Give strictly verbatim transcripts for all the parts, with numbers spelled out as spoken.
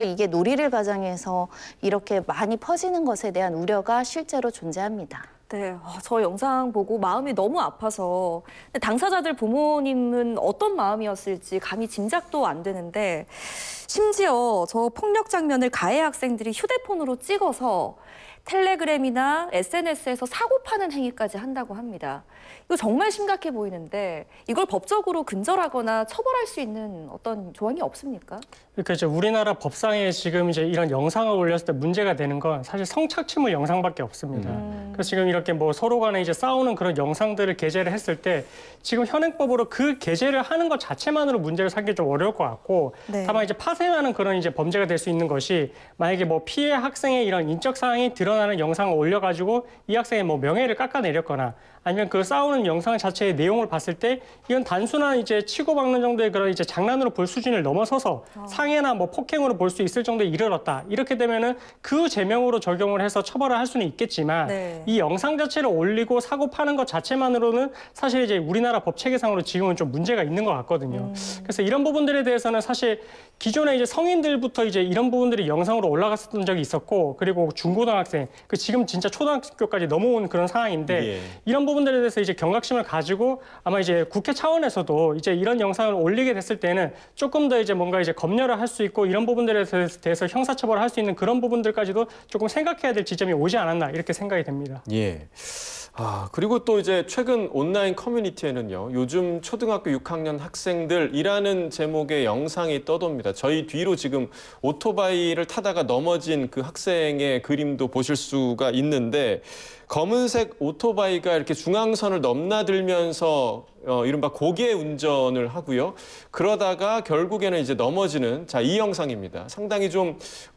이게 놀이를 과정에서 이렇게 많이 퍼지는 것에 대한 우려가 실제로 존재합니다. 네, 저 영상 보고 마음이 너무 아파서 당사자들 부모님은 어떤 마음이었을지 감히 짐작도 안 되는데 심지어 저 폭력 장면을 가해 학생들이 휴대폰으로 찍어서 텔레그램이나 에스엔에스에서 사고 파는 행위까지 한다고 합니다. 이거 정말 심각해 보이는데 이걸 법적으로 근절하거나 처벌할 수 있는 어떤 조항이 없습니까? 그러니까 이제 우리나라 법상에 지금 이제 이런 영상을 올렸을 때 문제가 되는 건 사실 성착취물 영상밖에 없습니다. 음. 그래서 지금 이렇게 뭐 서로 간에 이제 싸우는 그런 영상들을 게재를 했을 때 지금 현행법으로 그 게재를 하는 것 자체만으로 문제를 삼기 좀 어려울 것 같고 네. 다만 이제 파생하는 그런 이제 범죄가 될 수 있는 것이 만약에 뭐 피해 학생의 이런 인적 사항이 드러나는 영상을 올려가지고 이 학생의 뭐 명예를 깎아내렸거나 아니면 그 싸우는 영상 자체의 내용을 봤을 때 이건 단순한 이제 치고받는 정도의 그런 이제 장난으로 볼 수준을 넘어서서 어. 상해나 뭐 폭행으로 볼 수 있을 정도에 이르렀다. 이렇게 되면은 그 제명으로 적용을 해서 처벌을 할 수는 있겠지만 네. 이 영상 자체를 올리고 사고 파는 것 자체만으로는 사실 이제 우리나라 법 체계상으로 지금은 좀 문제가 있는 것 같거든요. 음. 그래서 이런 부분들에 대해서는 사실 기존에 이제 성인들부터 이제 이런 부분들이 영상으로 올라갔었던 적이 있었고 그리고 중고등학생, 그 지금 진짜 초등학교까지 넘어온 그런 상황인데 예. 이런 부분들에 대해서 이제 경각심을 가지고 아마 이제 국회 차원에서도 이제 이런 영상을 올리게 됐을 때는 조금 더 이제 뭔가 이제 검열을 할 수 있고 이런 부분들에 대해서 형사처벌을 할 수 있는 그런 부분들까지도 조금 생각해야 될 지점이 오지 않았나 이렇게 생각이 됩니다. 예. 아, 그리고 또 이제 최근 온라인 커뮤니티에는요, 요즘 초등학교 육 학년 학생들이라는 제목의 영상이 떠돕니다. 저희 뒤로 지금 오토바이를 타다가 넘어진 그 학생의 그림도 보실 수가 있는데, 검은색 오토바이가 이렇게 중앙선을 넘나들면서 어, 이른바 고개 운전을 하고요. 그러다가 결국에는 이제 넘어지는, 자, 이 영상입니다. 상당히 좀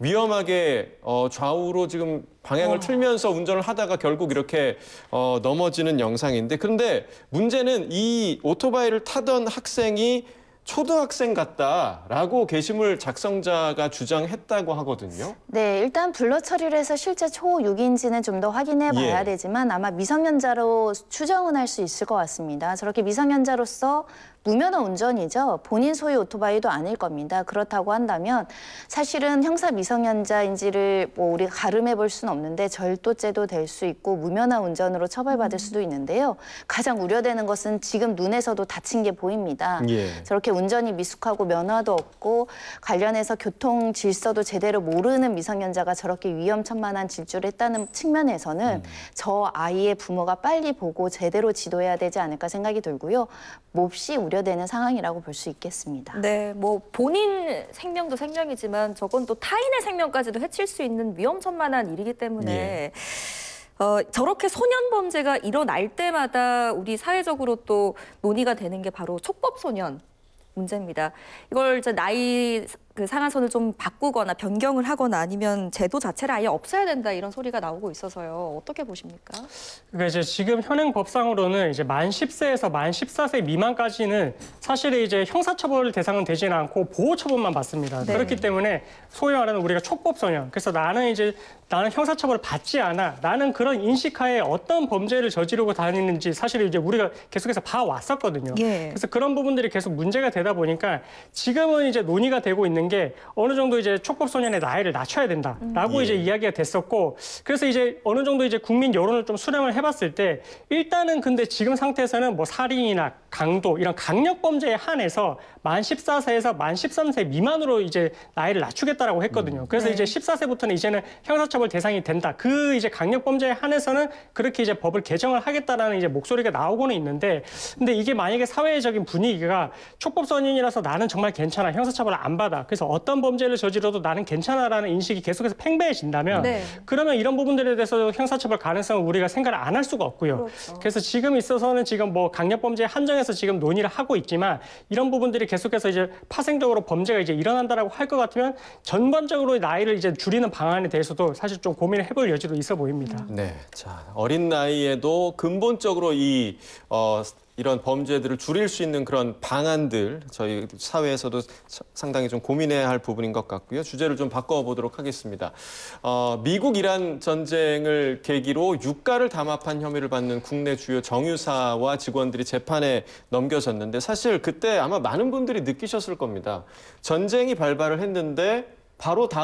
위험하게 어, 좌우로 지금 방향을 어. 틀면서 틀면서 운전을 하다가 결국 이렇게 어, 넘어지는 영상인데, 그런데 문제는 이 오토바이를 타던 학생이 초등학생 같다라고 게시물 작성자가 주장했다고 하거든요. 네, 일단 블러 처리를 해서 실제 초육인지는 좀 더 확인해 봐야 예. 되지만 아마 미성년자로 추정은 할 수 있을 것 같습니다. 저렇게 미성년자로서 무면허 운전이죠. 본인 소유 오토바이도 아닐 겁니다. 그렇다고 한다면 사실은 형사 미성년자인지를 뭐 우리가 가름해 볼 수는 없는데 절도죄도 될 수 있고 무면허 운전으로 처벌받을 수도 있는데요. 가장 우려되는 것은 지금 눈에서도 다친 게 보입니다. 예. 저렇게 운전이 미숙하고 면허도 없고 관련해서 교통 질서도 제대로 모르는 미성년자가 저렇게 위험천만한 질주를 했다는 측면에서는 음. 저 아이의 부모가 빨리 보고 제대로 지도해야 되지 않을까 생각이 들고요. 몹시 우려되는 상황이라고 볼 수 있겠습니다. 네, 뭐 본인 생명도 생명이지만 저건 또 타인의 생명까지도 해칠 수 있는 위험천만한 일이기 때문에 예. 어, 저렇게 소년 범죄가 일어날 때마다 우리 사회적으로 또 논의가 되는 게 바로 촉법소년 문제입니다. 이걸 이제 나이 그 상한선을 좀 바꾸거나 변경을 하거나 아니면 제도 자체를 아예 없애야 된다 이런 소리가 나오고 있어서요. 어떻게 보십니까? 그러니까 이제 지금 현행 법상으로는 이제 만 십 세에서 만 십사 세 미만까지는 사실 이제 형사처벌 대상은 되지는 않고 보호처벌만 받습니다. 네. 그렇기 때문에 소위 말하는 우리가 촉법소년. 그래서 나는 이제 나는 형사처벌을 받지 않아. 나는 그런 인식하에 어떤 범죄를 저지르고 다니는지 사실 이제 우리가 계속해서 봐왔었거든요. 예. 그래서 그런 부분들이 계속 문제가 되다 보니까 지금은 이제 논의가 되고 있는 게 어느 정도 이제 촉법소년의 나이를 낮춰야 된다라고 음. 이제 예. 이야기가 됐었고 그래서 이제 어느 정도 이제 국민 여론을 좀 수렴을 해봤을 때 일단은 근데 지금 상태에서는 뭐 살인이나 강도 이런 강력 범죄에 한해서 만 십사 세에서 만 십삼 세 미만으로 이제 나이를 낮추겠다라고 했거든요. 그래서 네. 이제 십사 세부터는 이제는 형사처벌 대상이 된다. 그 이제 강력 범죄에 한해서는 그렇게 이제 법을 개정을 하겠다라는 이제 목소리가 나오고는 있는데 근데 이게 만약에 사회적인 분위기가 촉법소년이라서 나는 정말 괜찮아. 형사처벌을 안 받아. 그래서 어떤 범죄를 저지러도 나는 괜찮아라는 인식이 계속해서 팽배해진다면 네. 그러면 이런 부분들에 대해서 형사처벌 가능성을 우리가 생각을 안 할 수가 없고요. 그렇죠. 그래서 지금 있어서는 지금 뭐 강력범죄에 한정해서 지금 논의를 하고 있지만 이런 부분들이 계속해서 이제 파생적으로 범죄가 이제 일어난다라고 할 것 같으면 전반적으로 나이를 이제 줄이는 방안에 대해서도 사실 좀 고민을 해볼 여지도 있어 보입니다. 네, 자, 어린 나이에도 근본적으로 이 어, 이런 범죄들을 줄일 수 있는 그런 방안들 저희 사회에서도 상당히 좀 고민해야 할 부분인 것 같고요. 주제를 좀 바꿔보도록 하겠습니다. 어, 미국-이란 전쟁을 계기로 유가를 담합한 혐의를 받는 국내 주요 정유사와 직원들이 재판에 넘겨졌는데 사실 그때 아마 많은 분들이 느끼셨을 겁니다. 전쟁이 발발을 했는데 바로